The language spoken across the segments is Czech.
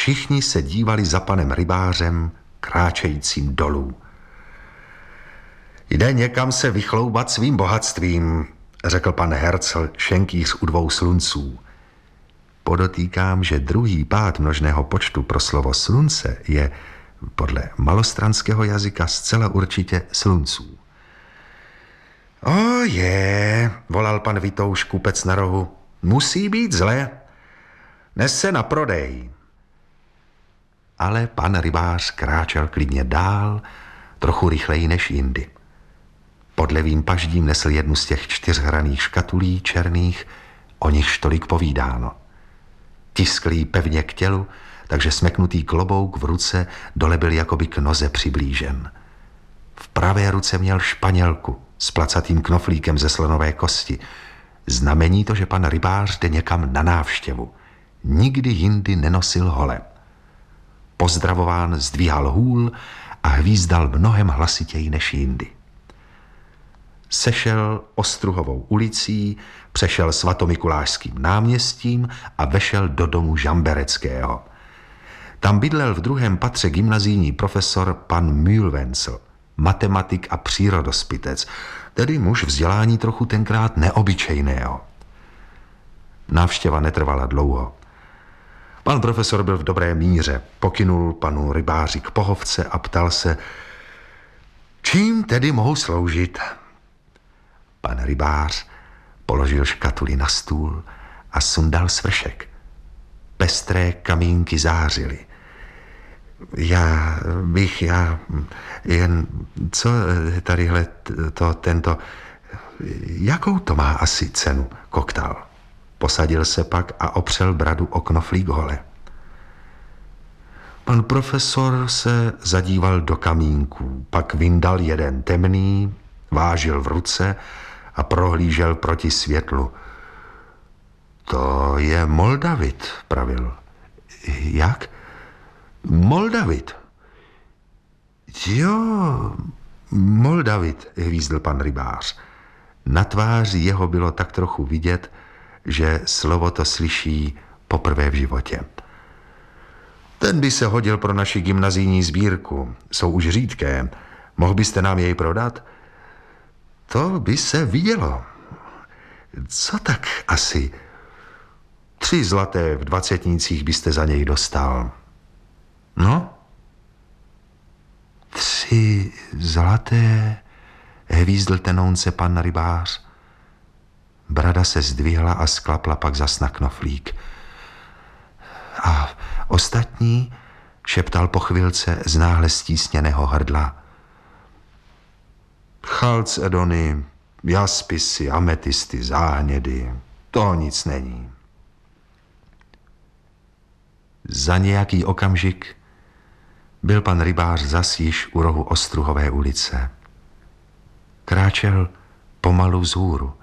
Všichni se dívali za panem rybářem, kráčejícím dolů. Jde někam se vychloubat svým bohatstvím, řekl pan Herzl, šenkýř u dvou slunců. Podotýkám, že druhý pád množného počtu pro slovo slunce je podle malostranského jazyka zcela určitě slunců. Volal pan Vitouš, kupec na rohu. Musí být zle. Nes se na prodej. Ale pan rybář kráčel klidně dál, trochu rychleji než jindy. Pod levým paždím nesl jednu z těch 4hraných škatulí černých, o nichž tolik povídáno. Tisklý pevně k tělu, takže smeknutý klobouk v ruce dole byl jakoby k noze přiblížen. V pravé ruce měl španělku s placatým knoflíkem ze slonové kosti. Znamení to, že pan rybář jde někam na návštěvu. Nikdy jindy nenosil hole. Pozdravován zdvíhal hůl a hvízdal mnohem hlasitěji než jindy. Sešel Ostruhovou ulicí, přešel Svatomikulášským náměstím a vešel do domu Žambereckého. Tam bydlel v 2. patře gymnazijní profesor pan Mühlwenzel, matematik a přírodospitec, tedy muž vzdělání trochu tenkrát neobyčejného. Návštěva netrvala dlouho. Pan profesor byl v dobré míře, pokynul panu rybáři k pohovce a ptal se, čím tedy mohu sloužit? Pan rybář položil škatuli na stůl a sundal svršek. Pestré kamínky zářily. Co tadyhle tento, jakou to má asi cenu, koktal. Posadil se pak a opřel bradu o knoflík hole. Pan profesor se zadíval do kamínků, pak vyndal jeden temný, vážil v ruce a prohlížel proti světlu. To je Moldavit, pravil. Jak? Moldavit. Jo, Moldavit, hvízdl pan rybář. Na tváři jeho bylo tak trochu vidět, že slovo to slyší poprvé v životě. Ten by se hodil pro naši gymnazijní sbírku. Jsou už řídké. Mohl byste nám jej prodat? To by se vidělo. Co tak asi? 3 zlaté v 20 byste za něj dostal. No? 3 zlaté, hvízdl tenounce pan rybář. Brada se zdvihla a sklapla pak zas na knoflík. A ostatní, šeptal po chvilce z náhle stísněného hrdla. Chalcedony, jaspisy, ametisty, záhnědy, to nic není. Za nějaký okamžik byl pan rybář zas již u rohu Ostruhové ulice. Kráčel pomalu vzhůru.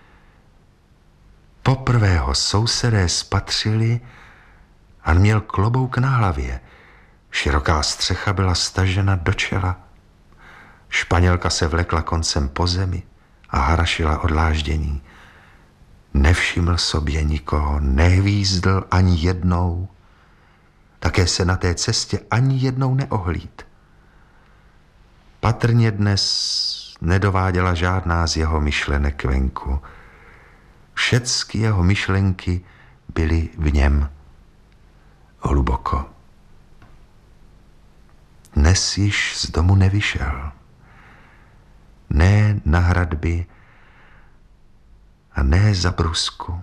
Poprvé ho sousedé spatřili a měl klobouk na hlavě. Široká střecha byla stažena do čela. Španělka se vlekla koncem po zemi a harašila od dláždění. Nevšiml sobě nikoho, nehvízdl ani jednou. Také se na té cestě ani jednou neohlíd. Patrně dnes nedováděla žádná z jeho myšlenek venku. Všecky jeho myšlenky byly v něm hluboko. Dnes již z domu nevyšel. Ne na hradby a ne za brusku.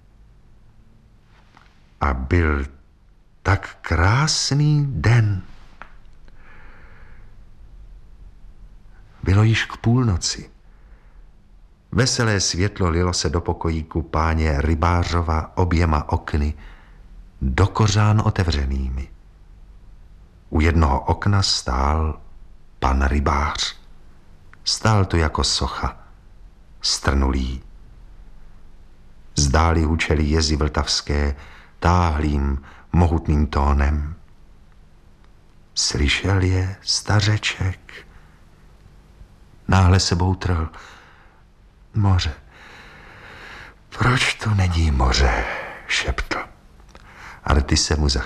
A byl tak krásný den. Bylo již k půlnoci. Veselé světlo lilo se do pokojíku páně Rybářova oběma okny, do kořán otevřenými. U jednoho okna stál pan rybář. Stál tu jako socha, strnulý. Zdáli hučely jezy vltavské táhlým, mohutným tónem. Slyšel je stařeček. Náhle sebou trhl. Moře. Proč tu není moře? Šeptl. Ale ty se mu za